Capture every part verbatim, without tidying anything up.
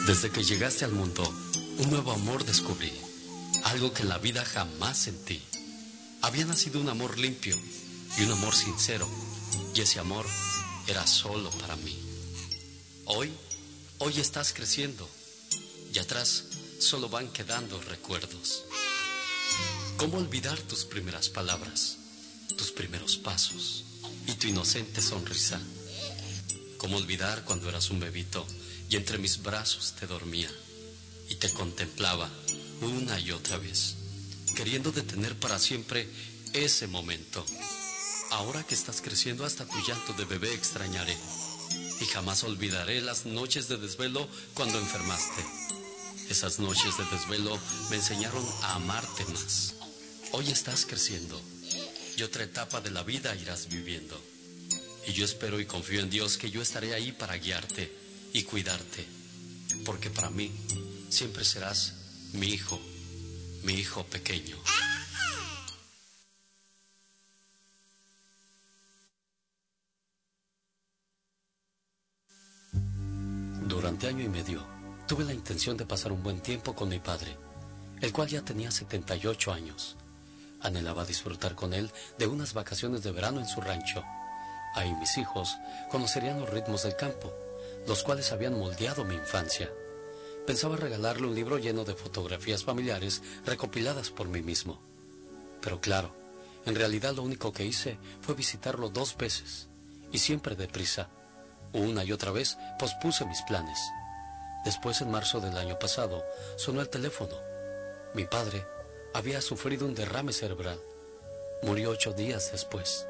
Desde que llegaste al mundo, un nuevo amor descubrí, algo que en la vida jamás sentí. Había nacido un amor limpio y un amor sincero, y ese amor era solo para mí. Hoy, hoy estás creciendo, y atrás solo van quedando recuerdos. ¿Cómo olvidar tus primeras palabras, tus primeros pasos y tu inocente sonrisa? ¿Cómo olvidar cuando eras un bebito y entre mis brazos te dormía y te contemplaba una y otra vez, queriendo detener para siempre ese momento? Ahora que estás creciendo, hasta tu llanto de bebé extrañaré, y jamás olvidaré las noches de desvelo cuando enfermaste. Esas noches de desvelo me enseñaron a amarte más. Hoy estás creciendo y otra etapa de la vida irás viviendo. Y yo espero y confío en Dios que yo estaré ahí para guiarte y cuidarte, porque para mí siempre serás mi hijo, mi hijo pequeño. Durante año y medio tuve la intención de pasar un buen tiempo con mi padre, el cual ya tenía setenta y ocho años. Anhelaba disfrutar con él de unas vacaciones de verano en su rancho. Ahí mis hijos conocerían los ritmos del campo, los cuales habían moldeado mi infancia. Pensaba regalarle un libro lleno de fotografías familiares recopiladas por mí mismo. Pero claro, en realidad lo único que hice fue visitarlo dos veces, y siempre deprisa. Una y otra vez pospuse mis planes. Después, en marzo del año pasado, sonó el teléfono. Mi padre había sufrido un derrame cerebral. Murió ocho días después.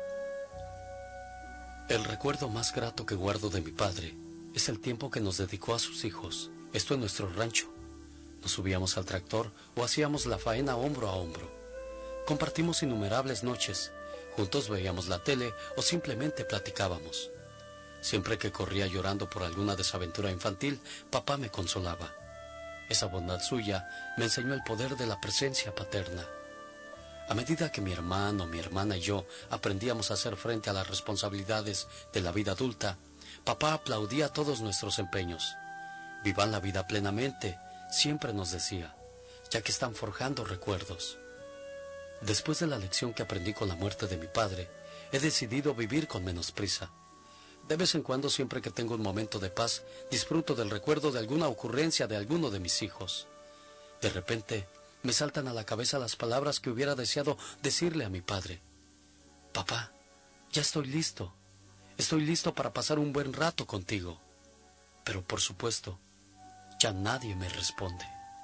El recuerdo más grato que guardo de mi padre es el tiempo que nos dedicó a sus hijos, esto en nuestro rancho. Nos subíamos al tractor o hacíamos la faena hombro a hombro. Compartimos innumerables noches, juntos veíamos la tele o simplemente platicábamos. Siempre que corría llorando por alguna desaventura infantil, papá me consolaba. Esa bondad suya me enseñó el poder de la presencia paterna. A medida que mi hermano, mi hermana y yo aprendíamos a hacer frente a las responsabilidades de la vida adulta, papá aplaudía todos nuestros empeños. Vivan la vida plenamente, siempre nos decía, ya que están forjando recuerdos. Después de la lección que aprendí con la muerte de mi padre, he decidido vivir con menos prisa. De vez en cuando, siempre que tengo un momento de paz, disfruto del recuerdo de alguna ocurrencia de alguno de mis hijos. De repente, me saltan a la cabeza las palabras que hubiera deseado decirle a mi padre. Papá, ya estoy listo. Estoy listo para pasar un buen rato contigo. Pero por supuesto, ya nadie me responde.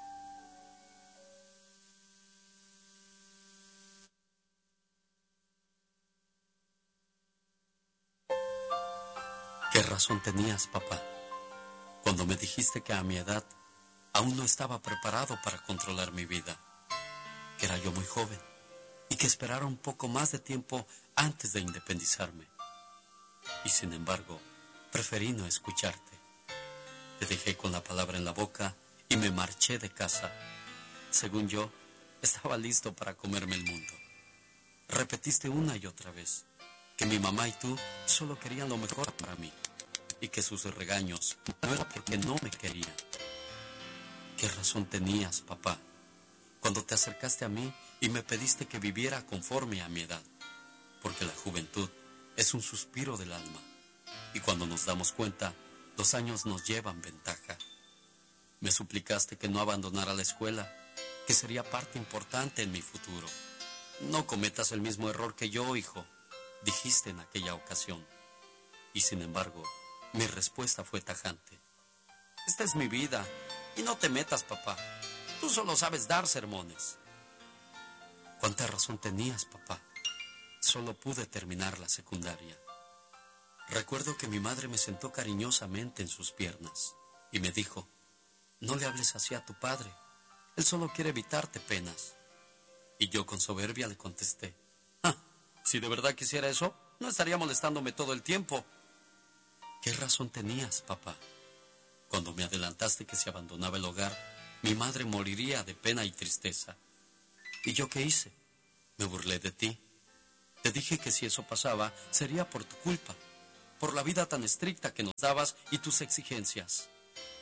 ¿Qué razón tenías, papá, cuando me dijiste que a mi edad aún no estaba preparado para controlar mi vida, que era yo muy joven y que esperara un poco más de tiempo antes de independizarme? Y sin embargo, preferí no escucharte. Te dejé con la palabra en la boca y me marché de casa. Según yo, estaba listo para comerme el mundo. Repetiste una y otra vez que mi mamá y tú solo querían lo mejor para mí, y que sus regaños no era porque no me querían. ¿Qué razón tenías, papá, cuando te acercaste a mí y me pediste que viviera conforme a mi edad? Porque la juventud es un suspiro del alma, y cuando nos damos cuenta, los años nos llevan ventaja. Me suplicaste que no abandonara la escuela, que sería parte importante en mi futuro. No cometas el mismo error que yo, hijo, dijiste en aquella ocasión. Y sin embargo, mi respuesta fue tajante. Esta es mi vida, y no te metas, papá. Tú solo sabes dar sermones. ¿Cuánta razón tenías, papá? Solo pude terminar la secundaria. Recuerdo que mi madre me sentó cariñosamente en sus piernas y me dijo, no le hables así a tu padre, él solo quiere evitarte penas. Y yo con soberbia le contesté, ah, si de verdad quisiera eso, no estaría molestándome todo el tiempo. ¿Qué razón tenías, papá? Cuando me adelantaste que si abandonaba el hogar, mi madre moriría de pena y tristeza. ¿Y yo qué hice? Me burlé de ti. Te dije que si eso pasaba, sería por tu culpa, por la vida tan estricta que nos dabas y tus exigencias.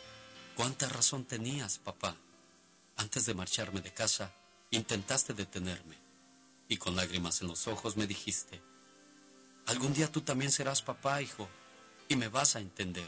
Cuánta razón tenías, papá. Antes de marcharme de casa, intentaste detenerme, y con lágrimas en los ojos me dijiste: algún día tú también serás papá, hijo, y me vas a entender.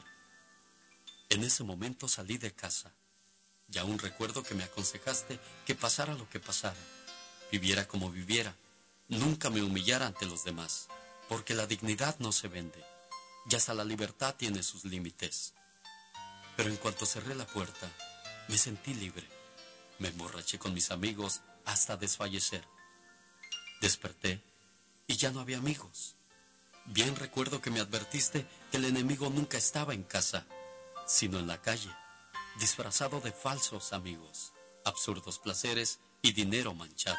En ese momento salí de casa, y aún recuerdo que me aconsejaste que pasara lo que pasara, viviera como viviera, nunca me humillara ante los demás, porque la dignidad no se vende, y hasta la libertad tiene sus límites. Pero en cuanto cerré la puerta, me sentí libre. Me emborraché con mis amigos hasta desfallecer. Desperté y ya no había amigos. Bien recuerdo que me advertiste que el enemigo nunca estaba en casa, sino en la calle, disfrazado de falsos amigos, absurdos placeres y dinero manchado.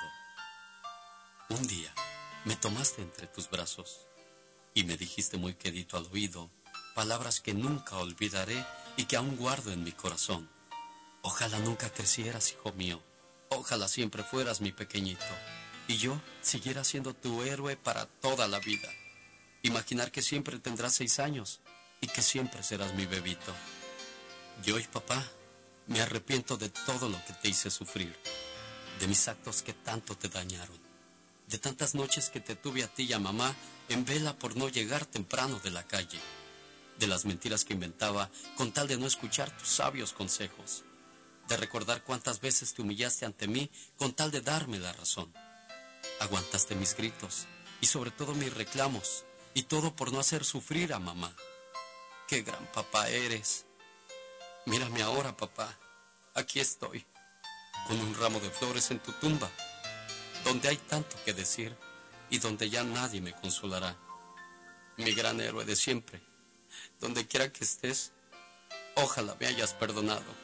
Un día me tomaste entre tus brazos y me dijiste muy quedito al oído palabras que nunca olvidaré y que aún guardo en mi corazón. Ojalá nunca crecieras, hijo mío. Ojalá siempre fueras mi pequeñito y yo siguiera siendo tu héroe para toda la vida. Imaginar que siempre tendrás seis años y que siempre serás mi bebito. Y hoy, papá, me arrepiento de todo lo que te hice sufrir, de mis actos que tanto te dañaron, de tantas noches que te tuve a ti y a mamá en vela por no llegar temprano de la calle, de las mentiras que inventaba con tal de no escuchar tus sabios consejos, de recordar cuántas veces te humillaste ante mí con tal de darme la razón. Aguantaste mis gritos y sobre todo mis reclamos, y todo por no hacer sufrir a mamá. ¡Qué gran papá eres! Mírame ahora, papá. Aquí estoy, con un ramo de flores en tu tumba, donde hay tanto que decir y donde ya nadie me consolará. Mi gran héroe de siempre, donde quiera que estés, ojalá me hayas perdonado.